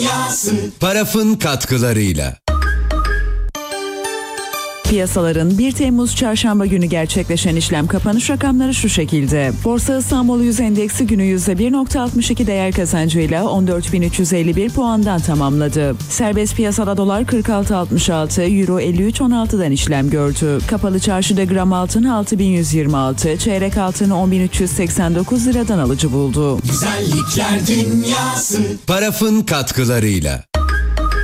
Paraf'ın katkılarıyla. Piyasaların 1 Temmuz Çarşamba günü gerçekleşen işlem kapanış rakamları şu şekilde. Borsa İstanbul 100 Endeksi günü %1.62 değer kazancıyla 14.351 puandan tamamladı. Serbest piyasada dolar 46.66, euro 53.16'dan işlem gördü. Kapalı çarşıda gram altın 6.126, çeyrek altın 10.389 liradan alıcı buldu. Güzellikler dünyası. Paraf'ın katkılarıyla.